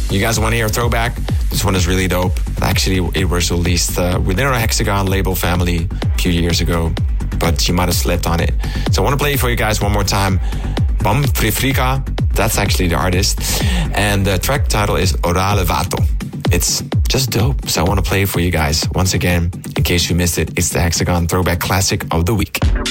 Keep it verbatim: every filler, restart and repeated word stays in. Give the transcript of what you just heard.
You guys want to hear a throwback? This one is really dope. Actually, it was released uh, within our Hexagon label family a few years ago, but you might have slipped on it. So I want to play it for you guys one more time. Bam Frifrika, that's actually the artist. And the track title is Orale Vato. It's just dope, so I want to play it for you guys. Once again, in case you missed it, it's the Hexagon Throwback Classic of the Week.